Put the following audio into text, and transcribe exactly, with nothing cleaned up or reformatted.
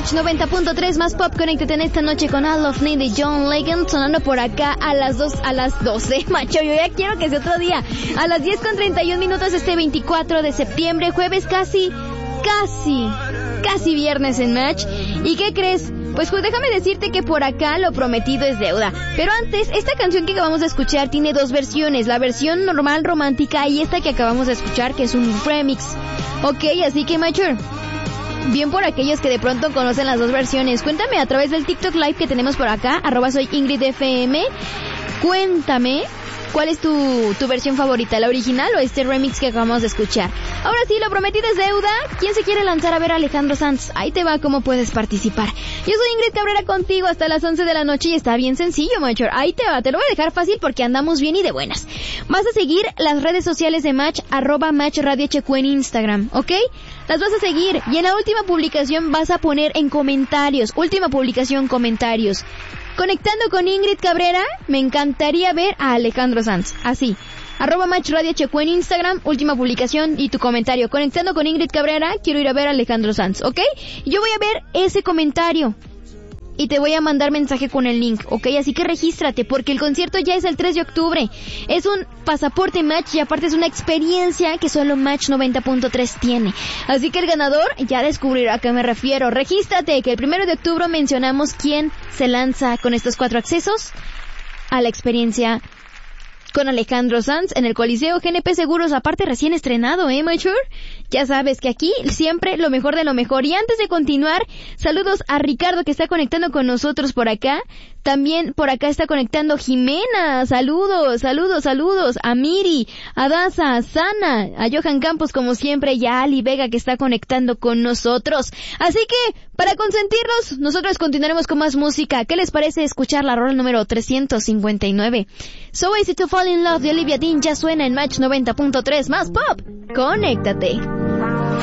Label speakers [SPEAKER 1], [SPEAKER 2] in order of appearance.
[SPEAKER 1] Match noventa punto tres más pop. Conéctate en esta noche con All of Me de John Legend, sonando por acá a las dos, a las doce, macho, yo ya quiero que sea otro día. A las diez con treinta y un minutos este veinticuatro de septiembre, jueves casi, casi, casi viernes en Match. ¿Y qué crees? Pues, pues déjame decirte que por acá lo prometido es deuda. Pero antes, esta canción que acabamos de escuchar tiene dos versiones. La versión normal, romántica, y esta que acabamos de escuchar, que es un remix. Ok, así que, macho, bien por aquellos que de pronto conocen las dos versiones. Cuéntame a través del TikTok Live que tenemos por acá, arroba soy Ingrid F M. Cuéntame cuál es tu, tu versión favorita, la original o este remix que acabamos de escuchar. Ahora sí, lo prometido es deuda. ¿Quién se quiere lanzar a ver a Alejandro Sanz? Ahí te va cómo puedes participar. Yo soy Ingrid Cabrera contigo hasta las once de la noche y está bien sencillo, macho. Ahí te va, te lo voy a dejar fácil porque andamos bien y de buenas. Vas a seguir las redes sociales de Match, arroba Match Radio H Q en Instagram, ¿ok? Las vas a seguir y en la última publicación vas a poner en comentarios, última publicación, comentarios. Conectando con Ingrid Cabrera, me encantaría ver a Alejandro Sanz. Así, arroba Match Radio H Q en Instagram, última publicación y tu comentario. Conectando con Ingrid Cabrera, quiero ir a ver a Alejandro Sanz, ¿ok? Yo voy a ver ese comentario y te voy a mandar mensaje con el link, ¿ok? Así que regístrate, porque el concierto ya es el tres de octubre. Es un pasaporte Match y aparte es una experiencia que solo Match noventa punto tres tiene. Así que el ganador ya descubrirá a qué me refiero. Regístrate, que el primero de octubre mencionamos quién se lanza con estos cuatro accesos a la experiencia con Alejandro Sanz en el Coliseo G N P Seguros, aparte recién estrenado, ¿eh, mature? Ya sabes que aquí siempre lo mejor de lo mejor. Y antes de continuar, saludos a Ricardo que está conectando con nosotros por acá. También por acá está conectando Jimena. Saludos, saludos, saludos. A Miri, a Daza, a Sana, a Johan Campos como siempre y a Ali Vega que está conectando con nosotros. Así que, para consentirlos, nosotros continuaremos con más música. ¿Qué les parece escuchar la rola número trescientos cincuenta y nueve? So Easy to Fall in Love de Olivia Dean ya suena en Match noventa punto tres más pop. Conéctate.